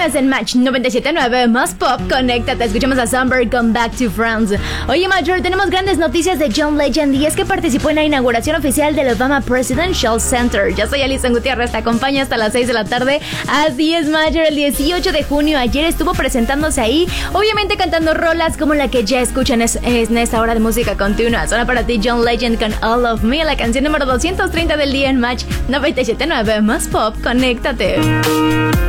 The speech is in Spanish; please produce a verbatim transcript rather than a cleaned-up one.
Continuas en Match noventa y siete punto nueve más Pop. Conéctate, escuchamos a Sunbird con Back to France. Oye, Major, tenemos grandes noticias de John Legend y es que participó en la inauguración oficial del Obama Presidential Center. Yo soy Alison Gutiérrez, te acompaño hasta las seis de la tarde. Así es, Major, el dieciocho de junio, ayer estuvo presentándose ahí, obviamente cantando rolas como la que ya escuchan es, es en esta hora de música continua. Suena para ti John Legend con All of Me, la canción número doscientos treinta del día en Match noventa y siete punto nueve más Pop. Conéctate.